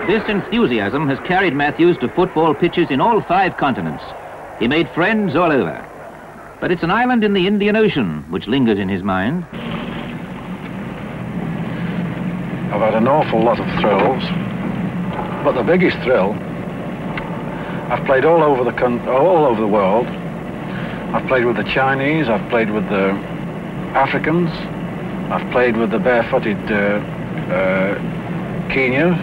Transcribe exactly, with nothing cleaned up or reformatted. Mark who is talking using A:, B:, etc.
A: This enthusiasm has carried Matthews to football pitches in all five continents. He made friends all over. But it's an island in the Indian Ocean which lingers in his mind.
B: I've had an awful lot of thrills, but the biggest thrill, I've played all over the con all over the world. I've played with the Chinese, I've played with the Africans, I've played with the barefooted uh, uh, Kenya,